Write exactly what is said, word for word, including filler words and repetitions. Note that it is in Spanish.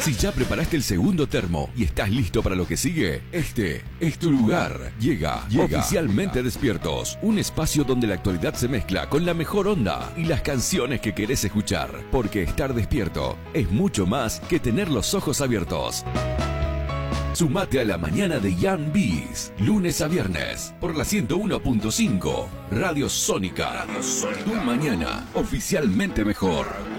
Si ya preparaste el segundo termo y estás listo para lo que sigue, este es tu lugar. Llega, llega Oficialmente llega. Despiertos, un espacio donde la actualidad se mezcla con la mejor onda y las canciones que querés escuchar. Porque estar despierto es mucho más que tener los ojos abiertos. Sumate a la mañana de Young Bees, lunes a viernes, por la ciento uno punto cinco, Radio Sónica. Radio Sónica. Tu mañana, oficialmente mejor.